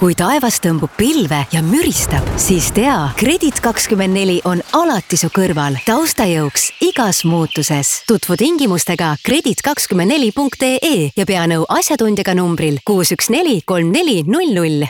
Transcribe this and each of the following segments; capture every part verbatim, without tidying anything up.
Kui taevas tõmbub pilve ja müristab, siis tea, Kredit kakskümmend neli on alati su kõrval, taustajõuks igas muutuses. Tutvu tingimustega kredit kakskümmend neli punkt ee ja pea nõu asjatundjaga numbril kuus üks neli kolm neli null null.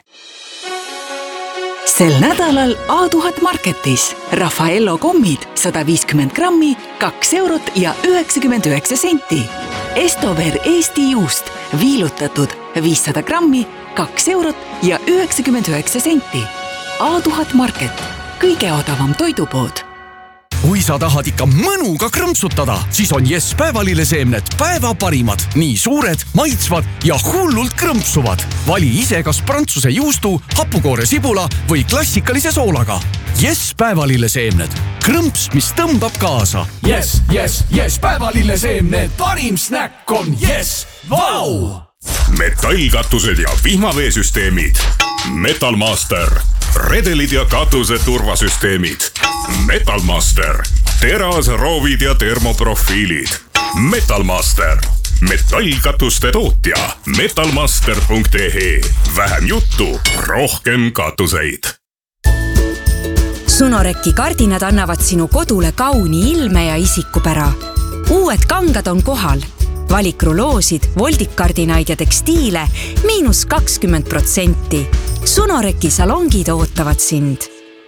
Sel nädalal A tuhat Marketis Raffaello kommid sada viiskümmend grammi, kaks eurot ja üheksakümmend üheksa senti. Estover Eesti juust viilutatud viissada grammi, kaks eurot ja üheksakümmend üheksa senti. A tuhat Market, kõige odavam toidupood. Kui sa tahad ikka mõnuga krõmpsutada, siis on Yes päevalilleseemned päeva parimad. Nii suured, maitsvad ja hullult krõmpsuvad. Vali ise kas prantsuse juustu, hapukoore sibula või klassikalise soolaga. Yes päevalilleseemned. Krõmps, mis tõmbab kaasa. Yes, yes, yes päevalilleseemned. Parim snäkk on Yes. Vau! Metallkatused ja vihmaveesüsteemid. Metalmaster. Redelid ja katuse turvasüsteemid. Metalmaster. Terasroovid ja termoprofiilid. Metalmaster. Metallkatuste tootja. metalmaster punkt ee. Vähem juttu, rohkem katuseid. Sunoreki kardinad annavad sinu kodule kauni ilme ja isikupära. Uued kangad on kohal. Valik ruloosid, voldikkardinaid ja tekstiile miinus kakskümmend protsenti. Sunoreki salongid ootavad sind.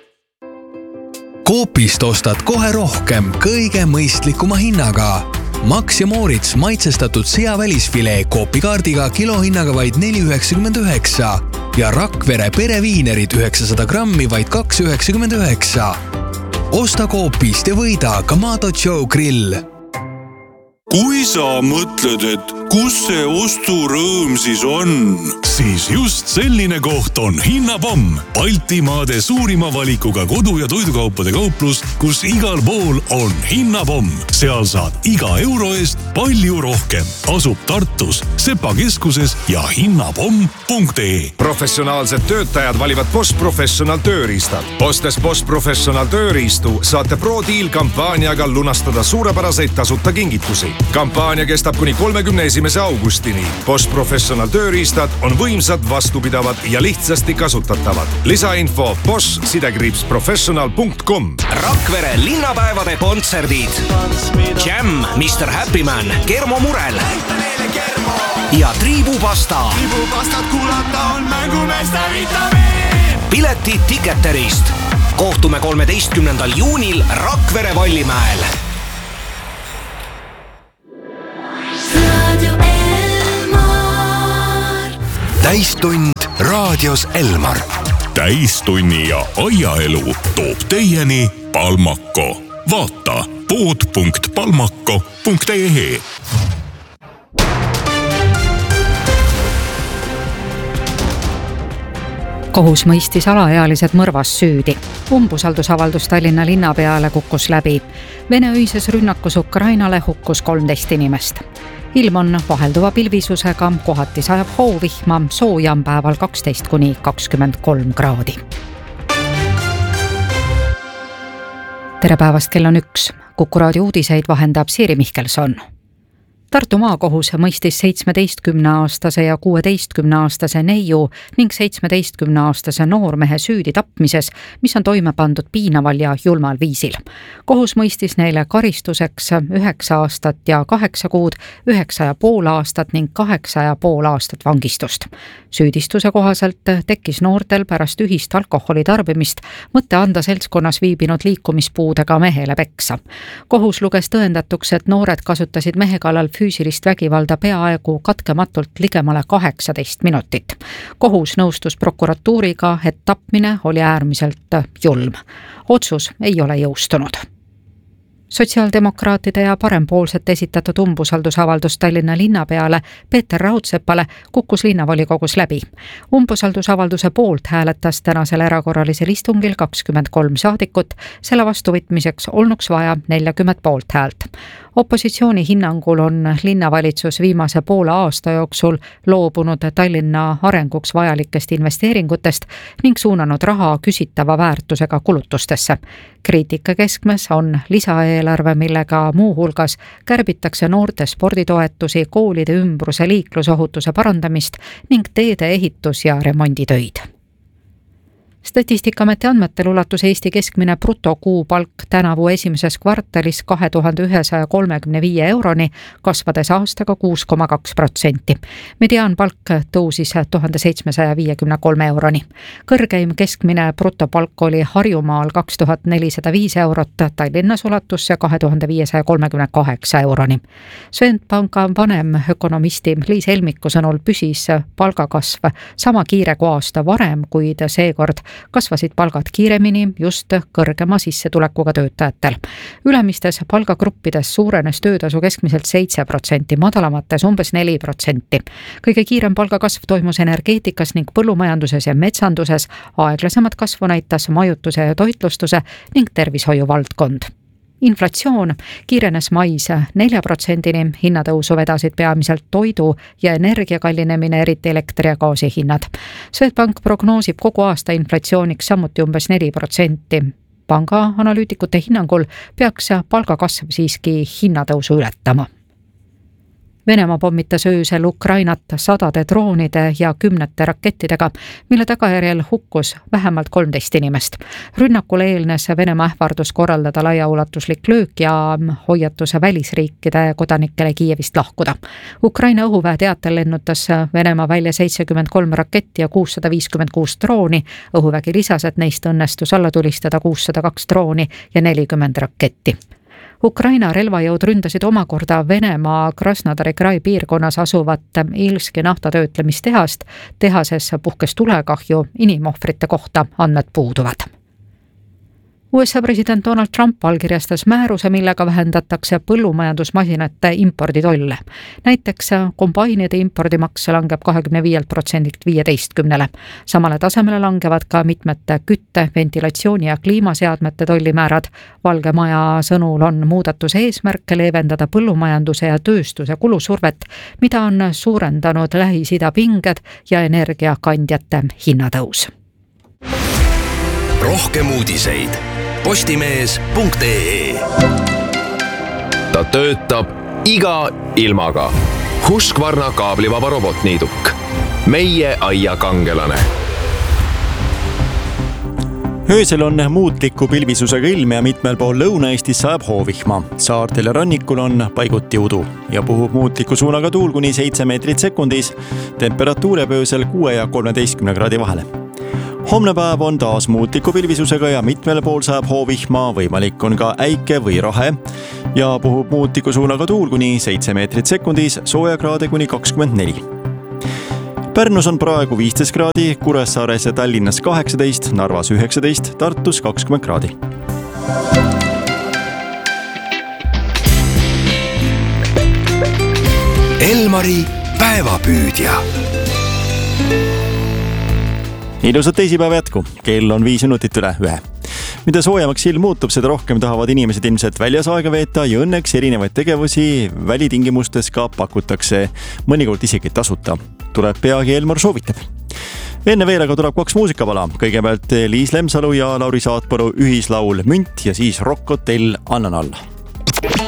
Coopist ostad kohe rohkem kõige mõistlikuma hinnaga. Max ja Moritz maitsestatud seavälisfilee Coopi kaardiga kilohinnaga vaid neli üheksakümmend üheksa ja Rakvere pereviinerid üheksasada grammi vaid kaks üheksakümmend üheksa. Osta Coopist ja võida Kamado Joe grill. Kui sa mõtled, et kus see osturõõm siis on? Siis just selline koht on Hinnapomm. Baltimaade suurima valikuga kodu- ja toidukaupade kauplus, kus igal pool on Hinnapomm. Seal saad iga euro eest palju rohkem. Asub Tartus, Sepa keskuses ja hinnapomm punkt ee. Professionaalsed töötajad valivad Bosch Professional tööriistad. Ostes Bosch Professional tööriistu saate ProDeal kampaaniaga lunastada suurepäraseid tasuta kingitusi. Kampaania kestab kuni kolmekümne esimese augustini. Bosch Professional tööriistad on võimsad, vastupidavad ja lihtsasti kasutatavad. Lisainfo bosch sidekriips professional punkt com. Rakvere linnapäevade kontserdid. Jam, mister Happyman, Kermo Murel ja Triibupasta. Triibupastat kuulata on mängumeeste vitamiin. Piletid Ticketerist. Kohtume kolmeteistkümnendal juunil Rakvere Vallimäel. Täistund raadios Elmar. Täistunni ja aiaelu toob teieni Palmako. Vaata pood punkt palmako punkt ee. Kohus mõistis alaealised mõrvas süüdi. Umbusaldusavaldus Tallinna linnapeale kukkus läbi. Vene öises rünnakus Ukrainale hukkus kolmteist inimest. Ilm on vahelduva pilvisusega, kohati sajab hoovihma, sooja on päeval kaksteist kuni kakskümmend kolm kraadi. Tere päevast, kell on üks. Kuku raadio uudiseid vahendab Siiri Mihkelson. Tartu maakohus mõistis seitsmeteistkümneaastase ja kuueteistkümneaastase neiu ning seitsmeteistkümneaastase noormehe süüdi tapmises, mis on toime pandud piinaval ja julmal viisil. Kohus mõistis neile karistuseks üheksa aastat ja kaheksa kuud, üheksa ja pool aastat ning kaheksa ja pool aastat vangistust. Süüdistuse kohaselt tekkis noortel pärast ühist alkoholi tarbimist mõte anda seltskonnas viibinud liikumispuudega mehele peksa. Kohus luges tõendatuks, et noored kasutasid mehe kallal füüsilist vägivalda peaaegu katkematult ligemale kaheksateist minutit. Kohus nõustus prokuratuuriga, et tapmine oli äärmiselt julm. Otsus ei ole jõustunud. Sotsiaaldemokraatide ja parempoolset esitatud umbusaldusavaldus Tallinna linnapeale Peeter Raudsepale kukkus linnavolikogus läbi. Umbusaldusavalduse poolt hääletas tänasel erakorralisel istungil kakskümmend kolm saadikut, selle vastuvõtmiseks olnuks vaja nelikümmend poolt häält. Opositsiooni hinnangul on linnavalitsus viimase poole aasta jooksul loobunud Tallinna arenguks vajalikest investeeringutest ning suunanud raha küsitava väärtusega kulutustesse. Kriitika keskmes on lisaeelarve, millega muu hulgas kärbitakse noorte sporditoetusi, koolide ümbruse liiklusohutuse parandamist ning teede ehitus- ja remonditöid. Statistikameti andmetel ulatus Eesti keskmine brutokuupalk tänavu esimeses kvartalis kahe tuhande ühesaja kolmekümne viie euroni, kasvades aastaga kuus koma kaks protsenti. Mediaanpalk tõusis tuhande seitsmesaja viiekümne kolme euroni. Kõrgeim keskmine brutopalk oli Harjumaal kaks tuhat nelisada viis eurot, Tallinnas ulatus kahe tuhande viiesaja kolmekümne kaheksa euroni. Swedbanka vanem ökonomisti Liis Helmiku sõnul püsis palgakasv sama kiire kui aasta varem, kuid seekord kasvasid palgad kiiremini just kõrgema sissetulekuga töötajatel. Ülemistes palgagruppides suurenes töötasu keskmiselt seitse protsenti, madalamates umbes neli protsenti. Kõige kiirem palgakasv toimus energeetikas ning põllumajanduses ja metsanduses, aeglasemat kasvu näitas majutuse ja toitlustuse ning tervishoiu valdkond. Inflatsioon kiirenes mais nelja protsendini, hinnatõusu vedasid peamiselt toidu ja energia kallinemine, eriti elektri ja gaasi hinnad. Swedbank prognoosib kogu aasta inflatsiooniks samuti umbes neli protsenti. Panga analüütikute hinnangul peaks palgakasv siiski hinnatõusu ületama. Venemaa pommitas öösel Ukrainat sadade droonide ja kümnete rakettidega, mille tagajärjel hukkus vähemalt kolmteist inimest. Rünnakule eelnes Venemaa ähvardus korraldada laiaulatuslik löök ja hoiatuse välisriikide kodanikele Kiievist lahkuda. Ukraina õhuväe teatel lennutas Venemaa välja seitsekümmend kolm raketti ja kuussada viiskümmend kuus drooni. Õhuvägi lisas, et neist õnnestus alla tulistada kuussada kaks drooni ja nelikümmend raketti. Ukraina relvajõud ründasid omakorda Venemaa Krasnodari Krai piirkonnas asuvat Ilski naftatöötlemistehast. Tehases puhkes tulekahju, inimohvrite kohta andmed puuduvad. U S A president Donald Trump allkirjastas määruse, millega vähendatakse põllumajandusmasinate imporditolle. Näiteks kombainide impordimaks langeb kahekümne viielt protsendilt viieteistkümnele. Samale tasemele langevad ka mitmete kütte, ventilatsiooni ja kliimaseadmete tollimäärad. Valge Maja sõnul on muudatuse eesmärk leevendada põllumajanduse ja tööstuse kulusurvet, mida on suurendanud Lähis-Ida pinged ja energiakandjate hinnatõus. Rohkem uudiseid postimees punkt ee. Ta töötab iga ilmaga. Husqvarna kaablivaba robotniiduk. Meie aia kangelane. Öösel on muutliku pilvisusega ilm ja mitmel pool Lõuna-Eestis saab hoovihma. Saartel ja rannikul on paiguti udu ja puhub muutliku suunaga tuul kuni seitse meetrit sekundis. Temperatuur jääb öösel kuue ja kolmeteistkümne kraadi vahele. Homne päev on taas muutliku pilvisusega ja mitmel pool saab hoovihma, võimalik on ka äike või rahe ja puhub muutliku suunaga tuul kuni seitse meetrit sekundis, soojakraade kuni kakskümmend neli. Pärnus on praegu viisteist kraadi, Kuressaares ja Tallinnas kaheksateist, Narvas üheksateist, Tartus kakskümmend kraadi. Elmari päevapüüdja. Ilusat teisipäeva jätku, kell on viis minutit üle ühe. Mida soojemaks ilm muutub, seda rohkem tahavad inimesed ilmselt väljas aega veeta ja õnneks erinevaid tegevusi välitingimustes ka pakutakse, mõnikord isegi tasuta. Tuleb peagi Elmar soovitab. Enne veel aga tuleb kaks muusikapala. Kõigepealt Liis Lemsalu ja Lauri Saatpalu ühislaul Münt ja siis Rock Hotel Annan alla.